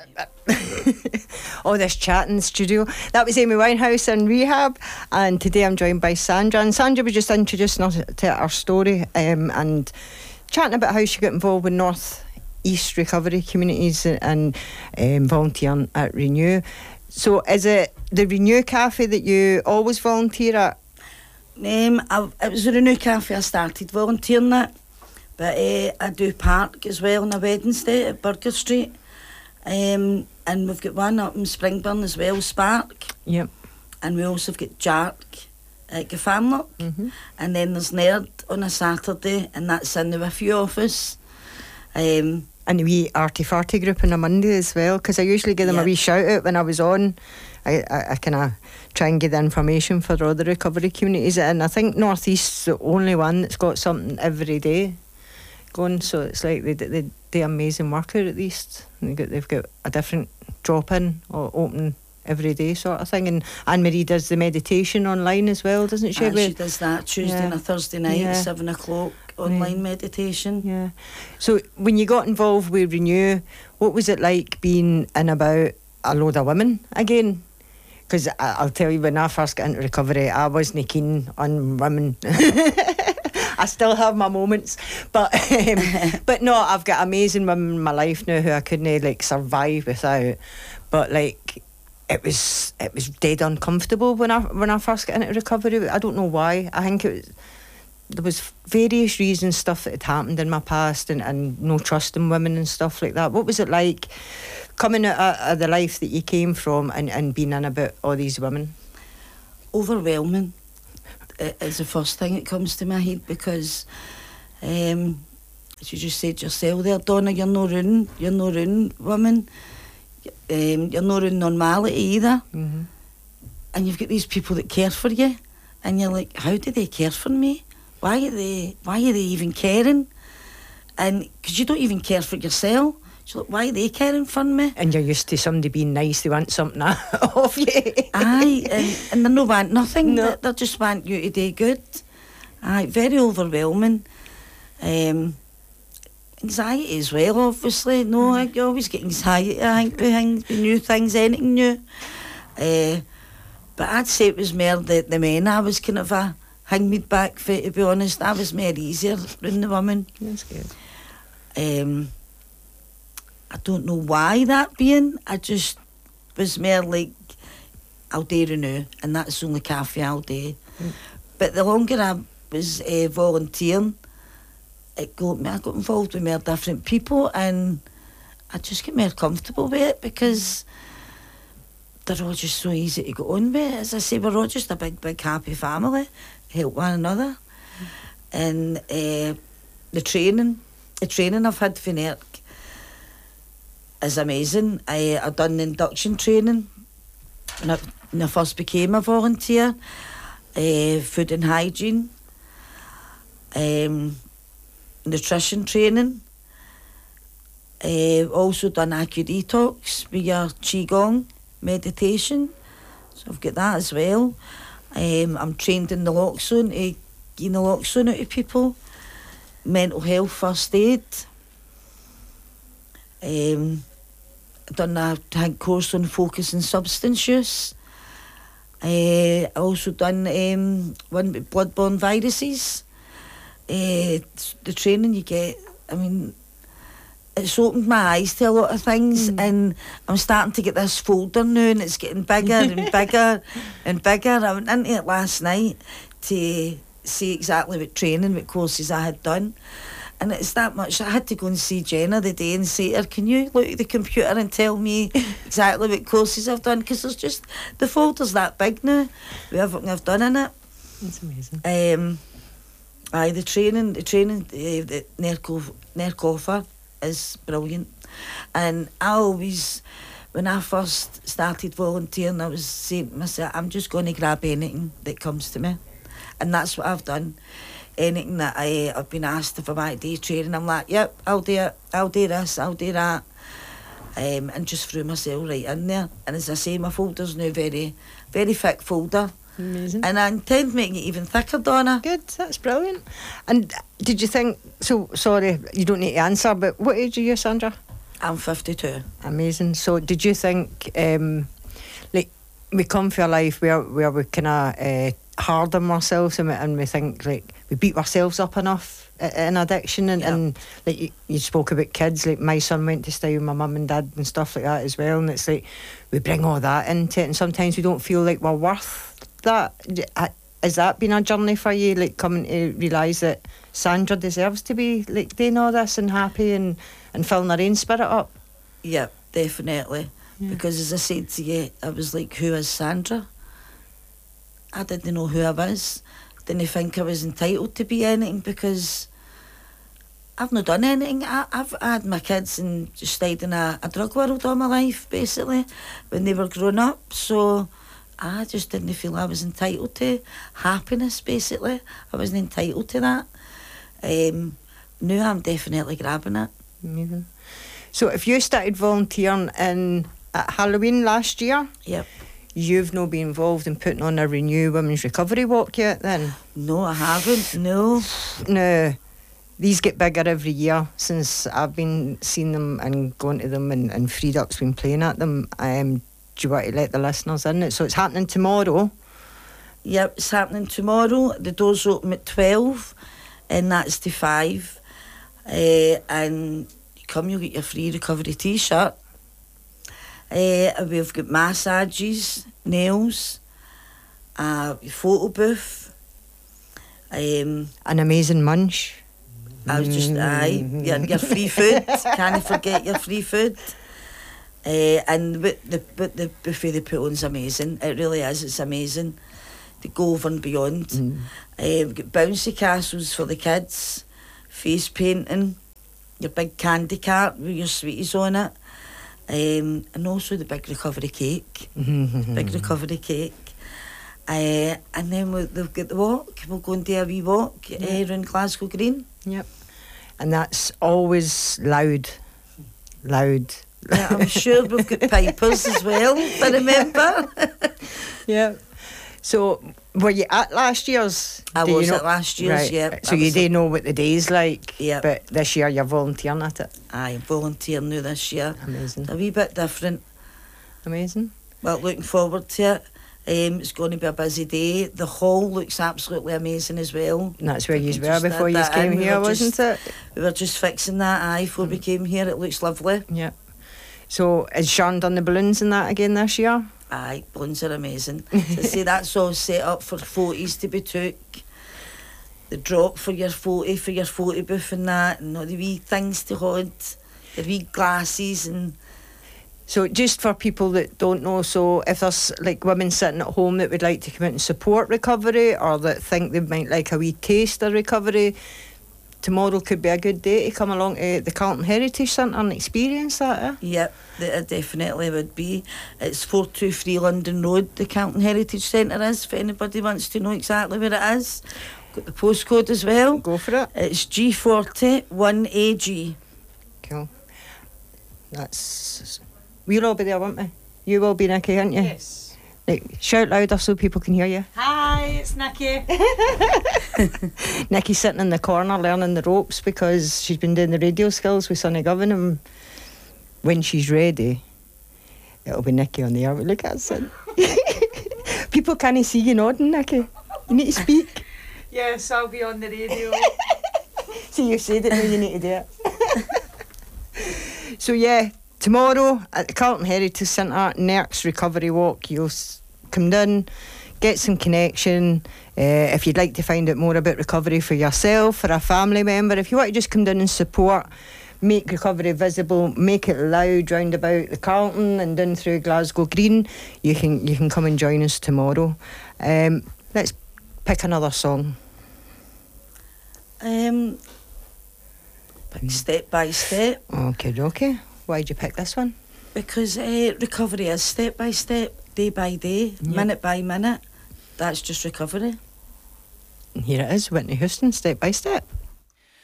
all this chat in the studio. That was Amy Winehouse in rehab, and today I'm joined by Sandra. And Sandra was just introducing us to our story and chatting about how she got involved with North East recovery communities and volunteering at Renew. So is it the Renew Cafe that you always volunteer at? It was the Renew Cafe I started volunteering at, but I do park as well on a Wednesday at Burger Street. And we've got one up in Springburn as well, Spark. Yep. And we also have got Jark at Gafamlock. And then there's Nerd on a Saturday, and that's in the Wiffy office. And a wee arty farty group on a Monday as well, because I usually give them a wee shout out when I was on. I kind of try and get the information for all the recovery communities, and I think North East's the only one that's got something every day going, so it's like they do amazing work out at least. They've got a different drop-in or open every day sort of thing. And Anne-Marie does the meditation online as well, doesn't she? She does that Tuesday and a Thursday night at 7 o'clock, online meditation. Yeah. So when you got involved with Renew, what was it like being in about a load of women again? Because I'll tell you, when I first got into recovery, I wasn't keen on women. I still have my moments, but no, I've got amazing women in my life now who I couldn't like survive without. But like, it was dead uncomfortable when I first got into recovery. I don't know why. I think there was various reasons, stuff that had happened in my past, and no trust in women and stuff like that. What was it like coming out of the life that you came from and being in about all these women? Overwhelming is the first thing that comes to my head, because as you just said yourself there, Donna, you're no ruining women, you're no ruining normality either. And you've got these people that care for you, and you're like, how do they care for me? Why are they even caring? And because you don't even care for yourself, so like, why are they caring for me? And you're used to somebody being nice, they want something off you. Aye, and they don't want nothing. No. They just want you to do good. Aye, very overwhelming. Anxiety as well, obviously. No, I always get anxiety, I think, with new things, anything new. But I'd say it was more the men I was kind of hang me back for, to be honest. I was more easier than the women. That's good. I don't know why that being. I just was more like, I'll do Renew, and that's the only cafe I'll do. But the longer I was volunteering, I got involved with more different people, and I just get more comfortable with it, because they're all just so easy to get on with. As I say, we're all just a big happy family, help one another. And the training I've had for NERC is amazing. I've done induction training when I first became a volunteer, food and hygiene, nutrition training, also done Acu-Detox with your Qigong meditation, so I've got that as well. I'm trained in naloxone to give naloxone out to people, mental health first aid. Done a course on focus and substance use. I also done one with bloodborne viruses. The training you get, I mean, it's opened my eyes to a lot of things, and I'm starting to get this folder now, and it's getting bigger and bigger and bigger. I went into it last night to see exactly what courses I had done. And it's that much. I had to go and see Jenna the day and say to her, can you look at the computer and tell me exactly what courses I've done? Because there's just, the folder's that big now with everything I've done in it. That's amazing. The training that NERC offer is brilliant. And I always, when I first started volunteering, I was saying to myself, I'm just going to grab anything that comes to me. And that's what I've done. Anything that I've been asked if I might do training, I'm like, yep, I'll do it, I'll do this, I'll do that. And just threw myself right in there. And as I say, my folder's now very, very thick folder. Amazing. And I intend making it even thicker, Donna. Good, that's brilliant. And did you think, so sorry, you don't need to answer, but what age are you, Sandra? I'm 52. Amazing. So did you think, like, we come for a life where we kind of hard on ourselves and we think, like, we beat ourselves up enough in addiction and like you spoke about kids, like my son went to stay with my mum and dad and stuff like that as well, and it's like we bring all that into it and sometimes we don't feel like we're worth that. Has that been a journey for you, like coming to realise that Sandra deserves to be like doing all this and happy and filling her own spirit up? Yeah, definitely. Yeah. Because as I said to you, I was like, who is Sandra? I didn't know who I was. Didn't think I was entitled to be anything because I've not done anything. I've had my kids and just stayed in a drug world all my life, basically, when they were growing up. So I just didn't feel I was entitled to happiness, basically. I wasn't entitled to that. Now I'm definitely grabbing it. Amazing. So if you started volunteering at Halloween last year, yep, you've not been involved in putting on a Renew Women's Recovery Walk yet then? No, I haven't, no. No. These get bigger every year since I've been seeing them and going to them and Freed Up's been playing at them. Do you want to let the listeners in? So it's happening tomorrow? Yep, it's happening tomorrow. The doors open at 12 and that's to 5. And you come, you'll get your free recovery t-shirt. We've got massages, nails, photo booth, an amazing munch. I was just your free food. Can't forget your free food. And the buffet they put on is amazing. It really is. It's amazing. They go over and beyond. We've got bouncy castles for the kids, face painting, your big candy cart with your sweeties on it. And also the big recovery cake. Big recovery cake. And then they've got the walk. We'll go and do a wee walk around Glasgow Green. Yep. And that's always loud. Yeah, I'm sure we've got pipers as well, if I remember. Yeah. So, were you at last year's? I was at last year's, right. yeah. So you do know what the day's like, yeah. But this year you're volunteering at it? Aye, volunteering now this year. Amazing. A wee bit different. Amazing. Well, looking forward to it. It's going to be a busy day. The hall looks absolutely amazing as well. And that's where you were before you came here, wasn't it? We were just fixing that, before we came here. It looks lovely. Yeah. So, has Sean done the balloons and that again this year? Aye, balloons are amazing. So see, that's all set up for photos to be took. The drop for your photo booth and that, and all the wee things to hold, the wee glasses and... So just for people that don't know, so if there's like women sitting at home that would like to come out and support recovery or that think they might like a wee taste of recovery, tomorrow could be a good day to come along to the Carlton Heritage Centre and experience that, Yep, it definitely would be. It's 423 London Road, the Carlton Heritage Centre is, if anybody wants to know exactly where it is. Got the postcode as well. Go for it. It's G40 1AG. Cool. That's... We'll all be there, won't we? You will be, Nikki, aren't you? Yes. Like, shout louder so people can hear you. Hi, it's Nikki. Nikki's sitting in the corner learning the ropes because she's been doing the radio skills with Sonny Govan, and when she's ready, it'll be Nikki on the air. Look at us. People can't see you nodding, Nikki. You need to speak. Yes, I'll be on the radio. See, you said it, now you need to do it. So, yeah. Tomorrow at the Carlton Heritage Centre, Nerks Recovery Walk. You'll come down, get some connection. If you'd like to find out more about recovery for yourself, for a family member, if you want to just come down and support, make recovery visible, make it loud round about the Carlton and down through Glasgow Green, you can come and join us tomorrow. Let's pick another song. Step by step. Okay. Why'd you pick this one? Because recovery is step by step, day by day, minute by minute. That's just recovery. And here it is, Whitney Houston, Step by Step.